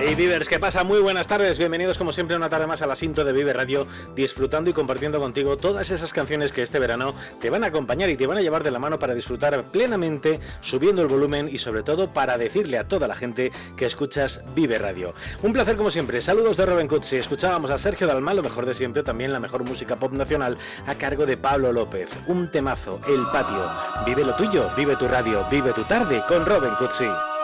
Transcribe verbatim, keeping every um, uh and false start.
Hey Vivers, ¿qué pasa? Muy buenas tardes, bienvenidos como siempre una tarde más a la Sinto de Vive Radio, disfrutando y compartiendo contigo todas esas canciones que este verano te van a acompañar y te van a llevar de la mano para disfrutar plenamente, subiendo el volumen y sobre todo para decirle a toda la gente que escuchas Vive Radio. Un placer como siempre, saludos de Robin Cutsi, escuchábamos a Sergio Dalma, lo mejor de siempre, también la mejor música pop nacional a cargo de Pablo López, un temazo, El Patio. Vive lo tuyo, vive tu radio, vive tu tarde con Robin Cutsi.